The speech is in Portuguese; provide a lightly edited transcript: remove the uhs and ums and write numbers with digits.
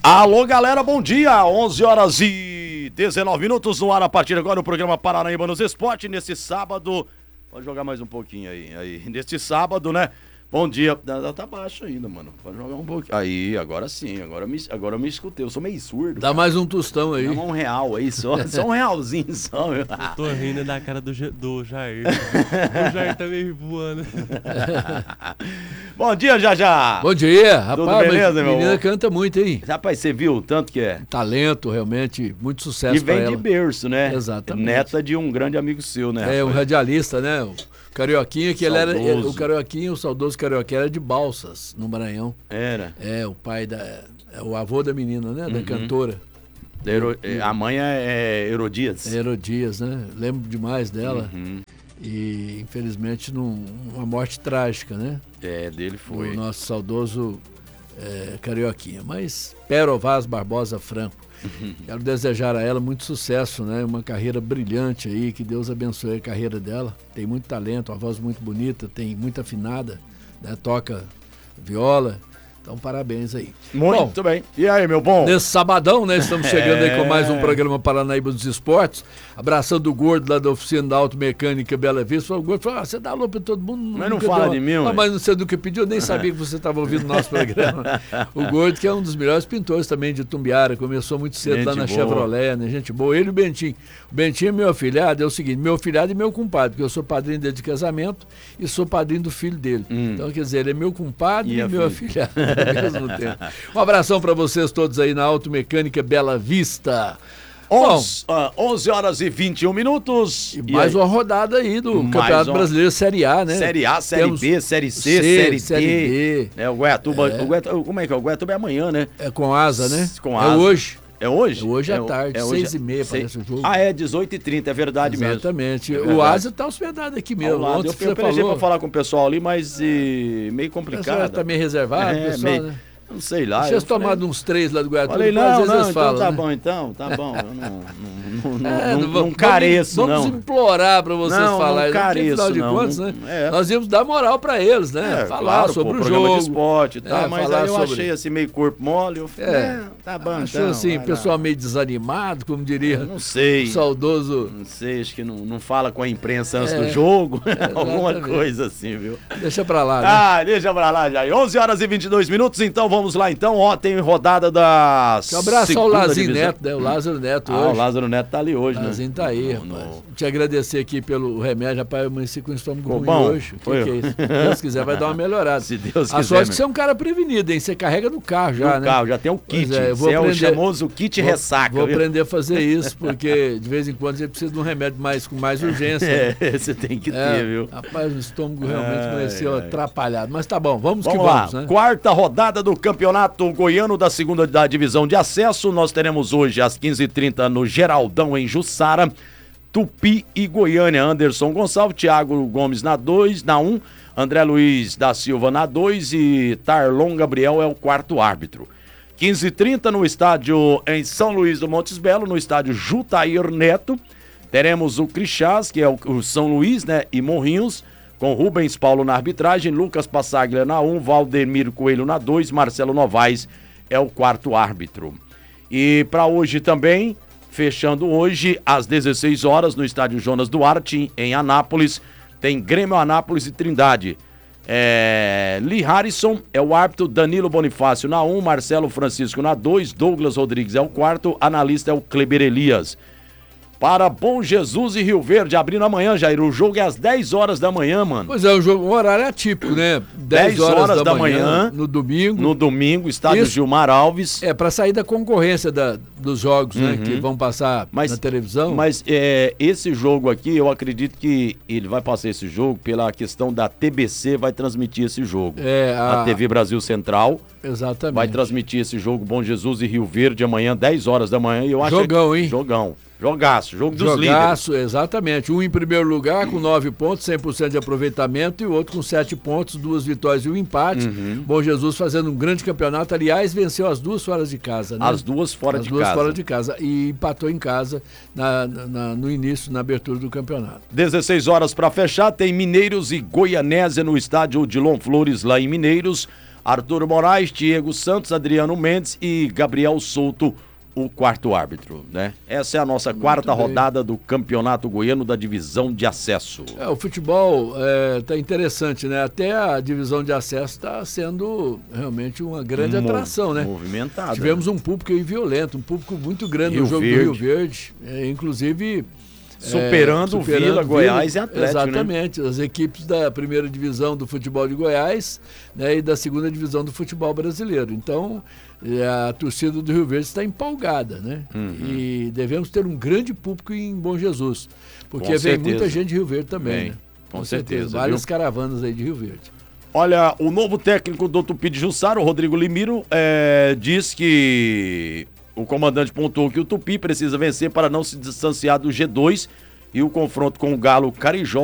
Alô, galera, bom dia. 11 horas e 19 minutos no ar a partir de agora o programa Paranaíba nos Esportes. Nesse sábado, pode jogar mais um pouquinho aí. Nesse sábado, né? Bom dia. Tá baixo ainda, mano. Pode jogar um pouquinho. Aí, agora sim. Agora eu me escutei. Eu sou meio surdo. Dá mais um tostão aí. Dá R$1 aí, só um realzinho só, meu. Eu tô rindo da cara do Jair. O Jair tá meio voando. Bom dia, Jajá. Bom dia, rapaz. Tudo beleza, meu menina irmão? canta muito, hein? Rapaz, você viu o tanto que é? Talento, realmente, muito sucesso E pra vem ela. de berço, né? Exatamente. Neta de um grande amigo seu, né? É, um radialista, né? O Carioquinha, que ele era. Saudoso. O Carioquinha, o saudoso Carioquinha, era de Balsas, no Maranhão. Era. É, o pai o avô da menina, né? Da cantora. A mãe é Herodias. Herodias, né? Lembro demais dela. Uhum. E, infelizmente, uma morte trágica, né? É, dele foi. O nosso saudoso Carioquinha. Mas Pero Vaz Barbosa Franco. Quero desejar a ela muito sucesso, né? Uma carreira brilhante aí, que Deus abençoe a carreira dela. Tem muito talento, uma voz muito bonita, tem muito afinada, né? Toca viola. Então, parabéns aí. Muito bem. E aí, meu bom? Nesse sabadão, né? Estamos chegando aí com mais um programa Paranaíba dos Esportes. Abraçando o Gordo lá da oficina da Automecânica Bela Vista. O Gordo falou, você dá alô pra todo mundo. Mas não fala de mim, ué. Mas você nunca pediu, eu nem sabia que você estava ouvindo o nosso programa. O Gordo, que é um dos melhores pintores também de Tumbiara, começou muito cedo Gente lá na boa. Chevrolet, né? Gente boa. Ele e o Bentinho. O Bentinho é meu afilhado, é o seguinte, meu afilhado e meu compadre, porque eu sou padrinho dele de casamento e sou padrinho do filho dele. Então, quer dizer, ele é meu compadre e meu afilhado ao mesmo tempo. Um abração para vocês todos aí na Automecânica Bela Vista. 11 horas e 21 minutos. E mais uma rodada aí do Campeonato Brasileiro Série A, né? Série A, Série B, Série C, Série D. D. O Goiatuba, como é que é? O Goiatuba é amanhã, né? É com asa, né? Com asa. É hoje. É hoje? É hoje à tarde, 6h30 parece o jogo. Ah, é 18h30, é verdade mesmo. Exatamente. É o verdade. Asa tá hospedado aqui mesmo. Ontem Eu pelejei pra falar com o pessoal ali, mas meio O complicado. pessoal tá meio reservado, pessoal, meio, né? não sei lá. Tinha tomado uns 3 lá do Goiatuba. Falei, às vezes não, eles então falam, tá né? bom, então, tá bom. Eu não careço, vamos não. implorar pra vocês falarem. Não careço, afinal de não. contas, né? É. Nós íamos dar moral pra eles, né? Falar claro, sobre o programa jogo. de esporte e tal, mas falar aí eu sobre... achei assim meio corpo mole, eu falei, tá bom, Achou então, assim, vai pessoal lá. meio desanimado, como diria Não sei. o saudoso. Não sei, acho que não fala com a imprensa antes do jogo, alguma exatamente. coisa assim, viu? Deixa pra lá, né? Deixa pra lá já. 11 horas e 22 minutos, então vamos lá então. Ó, tem rodada da Um abraço ao segunda Lazinho divisão. Neto, né? O Lázaro Neto O hoje. Lázaro Neto tá ali hoje, O Lazinho né? tá aí, rapaz. Te agradecer aqui pelo remédio, rapaz, eu amanheci com o estômago Ficou ruim bom? hoje. O Foi? que é isso? Se Deus quiser, vai dar uma melhorada. Se Deus A quiser, sorte que meu. você é um cara prevenido, hein? Você carrega no carro já, No né? carro, já tem o kit. Pois é, eu vou Você é o aprender- famoso kit ressaca. Vou viu? aprender a fazer isso, porque de vez em quando você precisa de um remédio com mais urgência. né? Você tem que ter, viu? Rapaz, o estômago realmente pareceu atrapalhado. Mas tá bom, vamos que Vamos lá, vamos, né? quarta rodada do Campeonato Goiano da segunda da divisão de acesso. Nós teremos hoje às 15h30 no Geraldão, em Jussara, Tupi e Goiânia. Anderson Gonçalves, Thiago Gomes na 1, André Luiz da Silva na 2 e Tarlon Gabriel é o quarto árbitro. 15h30 no estádio em São Luís do Montes Belo, no estádio Jutair Neto. Teremos o Crixás, que é o São Luís, né, e Morrinhos, com Rubens Paulo na arbitragem, Lucas Passaglia na 1, Valdemiro Coelho na 2, Marcelo Novaes é o quarto árbitro. E para hoje também, fechando hoje, às 16 horas, no estádio Jonas Duarte, em Anápolis, tem Grêmio Anápolis e Trindade. Lee Harrison é o árbitro, Danilo Bonifácio na 1, Marcelo Francisco na 2, Douglas Rodrigues é o quarto, analista é o Kleber Elias. Para Bom Jesus e Rio Verde, abrindo amanhã, Jair, o jogo é às 10 horas da manhã, mano. Pois é, um horário atípico, né? 10 horas da manhã, no domingo. No domingo, estádio Isso. Gilmar Alves. É, para sair da concorrência dos jogos, né? Que vão passar na televisão. Mas esse jogo aqui, eu acredito que ele vai passar esse jogo pela questão da TBC, vai transmitir esse jogo. A TV Brasil Central. Exatamente. Vai transmitir esse jogo Bom Jesus e Rio Verde amanhã, 10 horas da manhã. E eu acho Jogão, hein? Jogão. Jogaço, jogo dos líderes. Jogaço, exatamente. Um em primeiro lugar com 9 pontos, 100% de aproveitamento, e o outro com 7 pontos, 2 vitórias e um empate. Bom Jesus fazendo um grande campeonato. Aliás, venceu as 2 fora de casa, né? As 2 fora de casa. As 2 fora de casa. E empatou em casa no início, na abertura do campeonato. 16 horas para fechar, tem Mineiros e Goianésia no estádio Odilon Flores, lá em Mineiros. Arthur Moraes, Diego Santos, Adriano Mendes e Gabriel Souto, o quarto árbitro, né? Essa é a nossa quarta rodada do Campeonato Goiano da Divisão de Acesso. O futebol tá interessante, né? Até a divisão de acesso está sendo realmente uma grande atração, né? Movimentada. Tivemos um público aí violento, um público muito grande no jogo do Rio Verde, inclusive... Superando Vila, Goiás e Atlético, exatamente, né? As equipes da primeira divisão do futebol de Goiás, né, e da segunda divisão do futebol brasileiro. Então, a torcida do Rio Verde está empolgada, né? E devemos ter um grande público em Bom Jesus, porque vem muita gente de Rio Verde também, né? Com certeza. Várias caravanas aí de Rio Verde. Olha, o novo técnico do Tupi de Jussara, o Rodrigo Limiro, diz que o comandante pontuou que o Tupi precisa vencer para não se distanciar do G2 e o confronto com o Galo Carijó